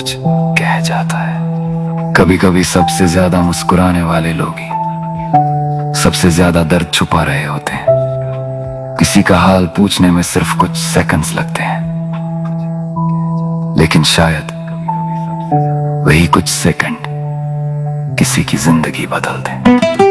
कुछ कह जाता है। कभी कभी सबसे ज्यादा मुस्कुराने वाले लोग ही सबसे ज्यादा दर्द छुपा रहे होते हैं। किसी का हाल पूछने में सिर्फ कुछ सेकंड्स लगते हैं, लेकिन शायद वही कुछ सेकंड किसी की जिंदगी बदल दे।